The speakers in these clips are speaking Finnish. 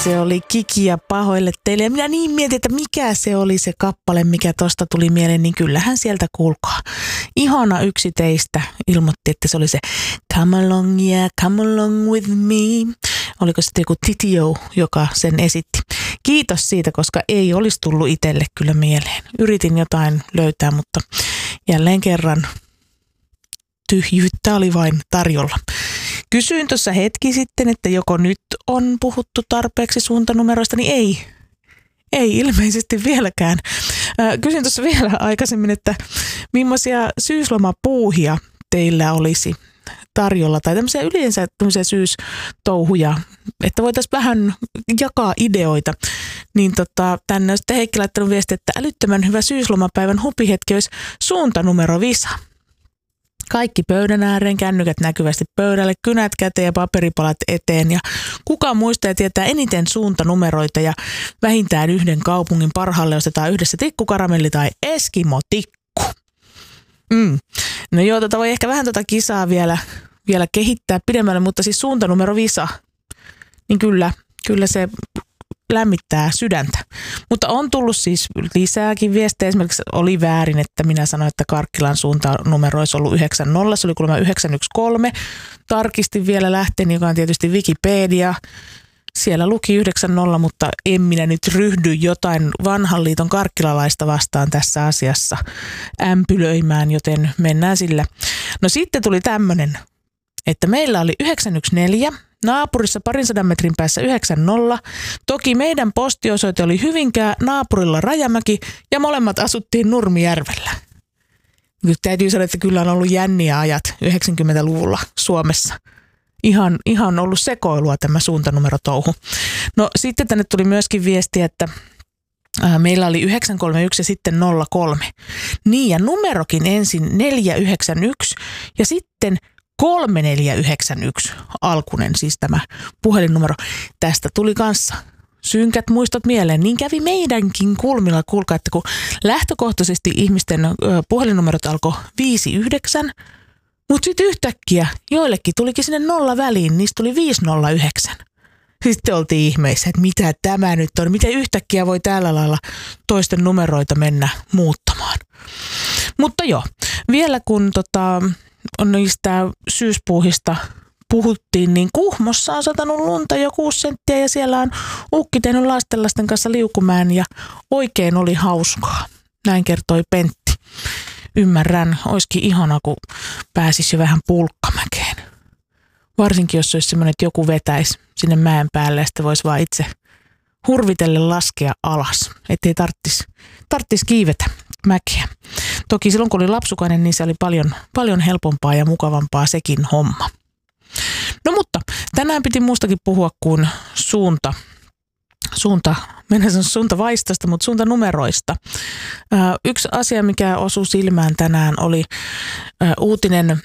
se oli Kiki ja pahoille teille. Ja minä niin mietin, että mikä se oli se kappale, mikä tosta tuli mieleen, niin kyllähän sieltä kuulkaa. Ihana yksi teistä ilmoitti, että se oli se Come along, yeah, come along with me. Oliko sitten joku Titio, joka sen esitti. Kiitos siitä, koska ei olisi tullut itselle kyllä mieleen. Yritin jotain löytää, mutta jälleen kerran tyhjyyttä oli vain tarjolla. Kysyin tuossa hetki sitten, että joko nyt on puhuttu tarpeeksi suuntanumeroista, niin ei ilmeisesti vieläkään. Kysyin tuossa vielä aikaisemmin, että millaisia syyslomapuuhia teillä olisi tarjolla tai tämmöisiä yleensä tämmöisiä syystouhuja, että voitaisiin vähän jakaa ideoita. Niin tänne on sitten Heikki laittanut viesti, että älyttömän hyvä syyslomapäivän hupihetki olisi suuntanumerovisa. Kaikki pöydän ääreen, kännykät näkyvästi pöydälle, kynät käteen ja paperipalat eteen. Ja kuka muistaa ja tietää eniten suuntanumeroita ja vähintään yhden kaupungin parhaalle ostetaan yhdessä tikkukaramelli tai eskimotikku. No joo, voi ehkä vähän kisaa vielä kehittää pidemmälle, mutta siis suuntanumerovisa, niin kyllä se lämmittää sydäntä. Mutta on tullut siis lisääkin viestejä. Esimerkiksi oli väärin, että minä sanoin, että Karkkilan suuntanumero olisi ollut 90. Se oli kuulemma 913. Tarkistin vielä lähteeni, joka on tietysti Wikipedia. Siellä luki 90, mutta en minä nyt ryhdy jotain vanhan liiton karkkilalaista vastaan tässä asiassa ämpylöimään, joten mennään sillä. No sitten tuli tämmöinen, että meillä oli 914. Naapurissa 200 metrin päässä 90. Toki meidän postiosoite oli Hyvinkää, naapurilla Rajamäki ja molemmat asuttiin Nurmijärvellä. Nyt täytyy sanoa, että kyllä on ollut jänniä ajat 90-luvulla Suomessa. Ihan ollut sekoilua tämä suuntanumerotouhu. No sitten tänne tuli myöskin viesti, että meillä oli 931 ja sitten 03. Niin ja numerokin ensin 491 ja sitten 3491 alkunen, siis tämä puhelinnumero. Tästä tuli kanssa synkät muistot mieleen. Niin kävi meidänkin kulmilla, kuulkaa, että kun lähtökohtaisesti ihmisten puhelinnumerot alkoi 59, mutta sitten yhtäkkiä joillekin tulikin sinne 0 väliin, niistä tuli 509. Sitten oltiin ihmeissä, että mitä tämä nyt on, miten yhtäkkiä voi tällä lailla toisten numeroita mennä muuttamaan. Mutta joo, vielä kun on niistä syyspuuhista puhuttiin, niin Kuhmossa on satanut lunta jo 6 senttiä ja siellä on ukki tehnyt lasten kanssa liukumäen ja oikein oli hauskaa. Näin kertoi Pentti. Ymmärrän, olisikin ihana, kun pääsisi jo vähän pulkkamäkeen. Varsinkin, jos olisi semmoinen, että joku vetäisi sinne mäen päälle ja sitten voisi vaan itse hurvitelle laskea alas, ettei tarvitsisi kiivetä mäkeä. Toki silloin, kun oli lapsukainen, niin se oli paljon helpompaa ja mukavampaa sekin homma. No mutta tänään piti muustakin puhua kuin mennään sanoa suuntavaistosta, mutta suuntanumeroista. Yksi asia, mikä osui silmään tänään, oli uutinen,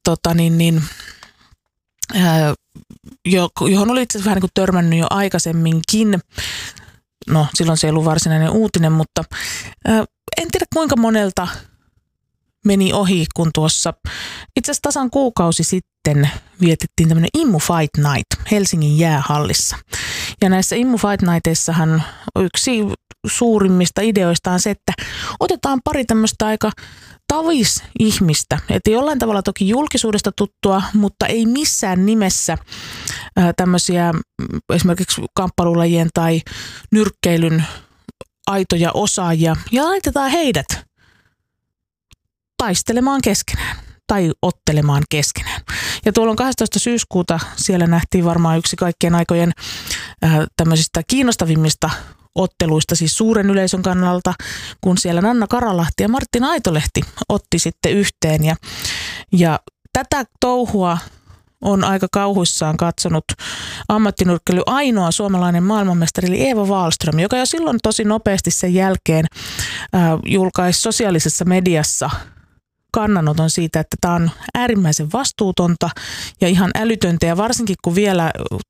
johon oli itse asiassa vähän niin kuin törmännyt jo aikaisemminkin. No silloin se ei ollut varsinainen uutinen, mutta en tiedä kuinka monelta meni ohi, kun tuossa itse asiassa tasan kuukausi sitten vietettiin tämmöinen Immu Fight Night Helsingin jäähallissa. Ja näissä Immu Fight Nighteissahan yksi suurimmista ideoista on se, että otetaan pari tämmöistä aika tavis-ihmistä, että jollain tavalla toki julkisuudesta tuttua, mutta ei missään nimessä tämmöisiä esimerkiksi kamppailulajien tai nyrkkeilyn aitoja osaajia ja laitetaan heidät taistelemaan keskenään tai ottelemaan keskenään. Ja tuolla on 12. syyskuuta siellä nähtiin varmaan yksi kaikkien aikojen tämmöisistä kiinnostavimmista otteluista, siis suuren yleisön kannalta, kun siellä Nanna Karalahti ja Martin Aitolehti otti sitten yhteen. Ja tätä touhua on aika kauhuissaan katsonut ammattinyrkkeily ainoa suomalainen maailmanmestari eli Eeva Wahlström, joka jo silloin tosi nopeasti sen jälkeen julkaisi sosiaalisessa mediassa kannanoton siitä, että tämä on äärimmäisen vastuutonta ja ihan älytöntä ja varsinkin kun vielä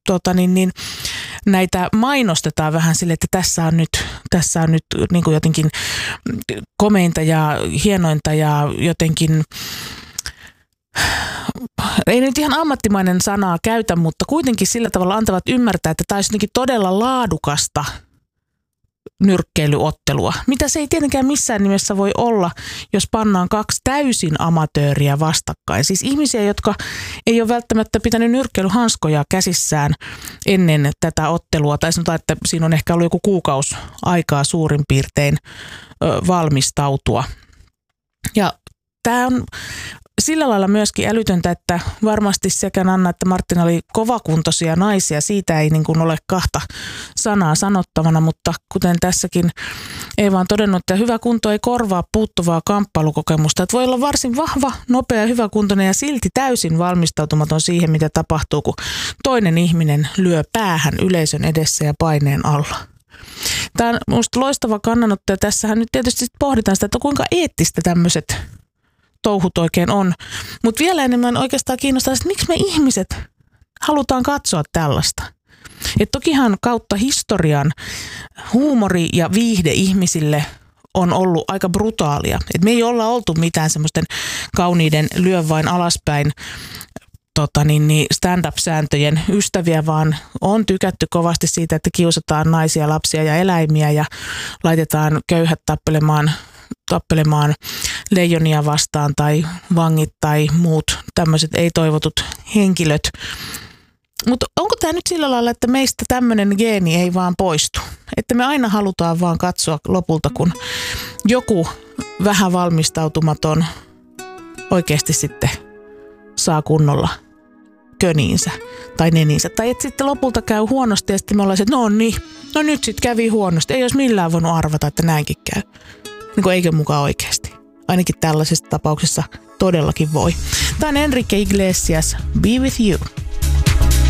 näitä mainostetaan vähän sille, että tässä on nyt niin kuin jotenkin komeinta ja hienointa ja jotenkin ei nyt ihan ammattimainen sanaa käytä, mutta kuitenkin sillä tavalla antavat ymmärtää, että tämä olisi jotenkin todella laadukasta nyrkkeilyottelua. Mitä se ei tietenkään missään nimessä voi olla, jos pannaan kaksi täysin amatööriä vastakkain. Siis ihmisiä, jotka ei ole välttämättä pitänyt nyrkkeilyhanskoja käsissään ennen tätä ottelua. Tai sanotaan, että siinä on ehkä ollut joku kuukausi aikaa suurin piirtein valmistautua. Ja tämä on sillä lailla myöskin älytöntä, että varmasti sekä Nanna että Martina oli kovakuntoisia naisia. Siitä ei niin kuin ole kahta sanaa sanottavana, mutta kuten tässäkin Eeva on todennut, että hyvä kunto ei korvaa puuttuvaa kamppailukokemusta. Että voi olla varsin vahva, nopea ja hyväkuntoinen ja silti täysin valmistautumaton siihen, mitä tapahtuu, kun toinen ihminen lyö päähän yleisön edessä ja paineen alla. Tämä on minusta loistava kannanotto ja tässähän nyt tietysti pohditaan sitä, että kuinka eettistä tämmöiset touhut oikein on. Mutta vielä enemmän oikeastaan kiinnostaa, että miksi me ihmiset halutaan katsoa tällaista. Et tokihan kautta historian huumori ja viihde ihmisille on ollut aika brutaalia. Et me ei olla oltu mitään semmoisten kauniiden lyö vain alaspäin stand-up-sääntöjen ystäviä, vaan on tykätty kovasti siitä, että kiusataan naisia, lapsia ja eläimiä ja laitetaan köyhät tappelemaan leijonia vastaan tai vangit tai muut tämmöiset ei-toivotut henkilöt. Mutta onko tämä nyt sillä lailla, että meistä tämmöinen geeni ei vaan poistu? Että me aina halutaan vaan katsoa lopulta, kun joku vähän valmistautumaton oikeasti sitten saa kunnolla köniinsä tai neninsä. Tai että sitten lopulta käy huonosti ja sitten me ollaan se, että no nyt sitten kävi huonosti. Ei olisi millään voinut arvata, että näinkin käy. Niin kuin eikö mukaan oikeasti. Ainakin tällaisessa tapauksessa todellakin voi. Tämä on Enrique Iglesias, Be With You.